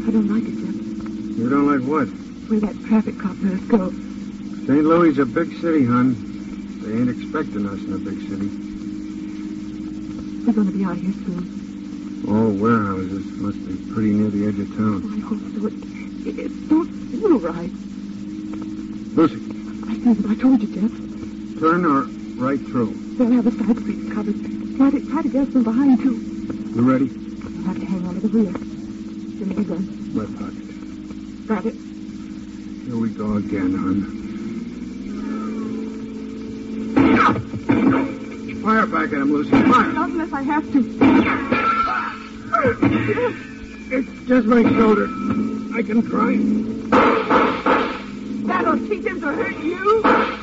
I don't like it, Jeff. You don't like what? The way that traffic cop let us go. St. Louis is a big city, hon. They ain't expecting us in a big city. We're going to be out here soon. All warehouses must be pretty near the edge of town. Oh, I hope so. It don't feel right. Lucy, I see what I told you, Jeff. turn or right through. They'll have the side streets covered. Try to get us from behind, too. You ready? You'll have to hang on to the rear. Give me the gun. My pocket. Got it. Here we go again, hon. Fire back at him, Lucy. Fire. Not unless I have to. It's just my shoulder. I can try. That'll teach him to hurt you.